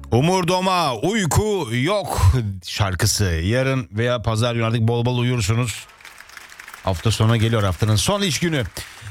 Umurdoma uyku yok şarkısı. Yarın veya pazar günü artık bol bol uyursunuz. Hafta sonu geliyor, haftanın son iş günü.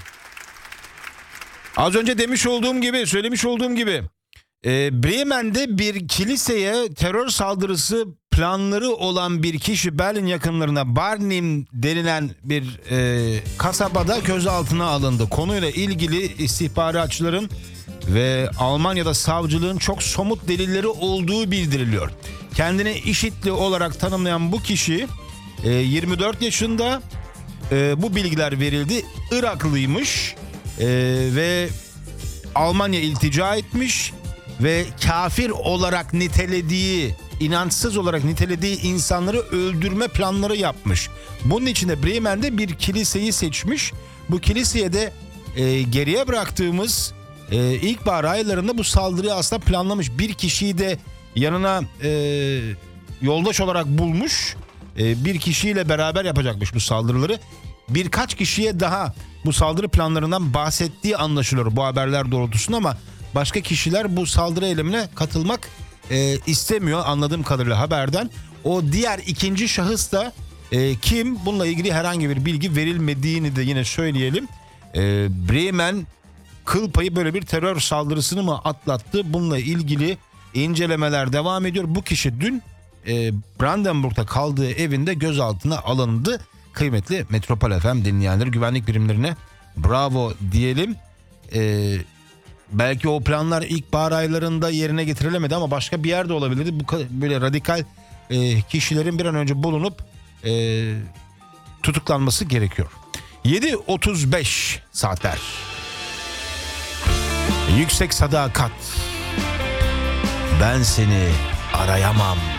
Az önce söylemiş olduğum gibi Bremen'de bir kiliseye terör saldırısı planları olan bir kişi Berlin yakınlarına Barnim denilen bir kasabada gözaltına alındı. Konuyla ilgili istihbaratçıların ve Almanya'da savcılığın çok somut delilleri olduğu bildiriliyor. Kendini IŞİD'li olarak tanımlayan bu kişi 24 yaşında, bu bilgiler verildi. Iraklıymış ve Almanya iltica etmiş ve kafir olarak nitelediği, inançsız olarak nitelediği insanları öldürme planları yapmış. Bunun için de Bremen'de bir kiliseyi seçmiş. Bu kiliseye de geriye bıraktığımız ilkbahar aylarında bu saldırıyı aslında planlamış. Bir kişiyi de yanına yoldaş olarak bulmuş. Bir kişiyle beraber yapacakmış bu saldırıları. Birkaç kişiye daha bu saldırı planlarından bahsettiği anlaşılıyor bu haberler doğrultusunda, ama başka kişiler bu saldırı eylemine katılmak istemiyor anladığım kadarıyla haberden. O diğer ikinci şahıs da kim? Bununla ilgili herhangi bir bilgi verilmediğini de yine söyleyelim. Bremen kıl payı böyle bir terör saldırısını mı atlattı? Bununla ilgili incelemeler devam ediyor. Bu kişi dün Brandenburg'da kaldığı evinde gözaltına alındı. Kıymetli Metropol FM dinleyenleri, güvenlik birimlerine bravo diyelim. Belki o planlar ilkbahar aylarında yerine getirilemedi ama başka bir yerde olabilirdi. Bu böyle radikal kişilerin bir an önce bulunup tutuklanması gerekiyor. 7:35 saatler. Yüksek sadakat. Ben seni arayamam.